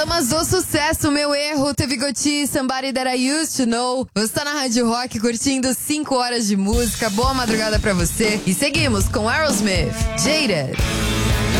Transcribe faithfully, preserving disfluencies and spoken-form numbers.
Paralamas do Sucesso, Meu Erro, Teve Goti, Somebody That I Used To Know. Você tá na Rádio Rock curtindo cinco horas de música. Boa madrugada pra você. E seguimos com Aerosmith, Jaded.